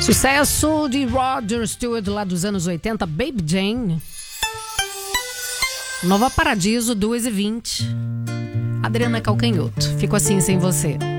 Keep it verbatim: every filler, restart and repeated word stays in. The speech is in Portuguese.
Sucesso de Roger Stewart lá dos anos oitenta, Baby Jane. Nova Paradiso, duas e vinte. Adriana Calcanhoto, fico assim sem você.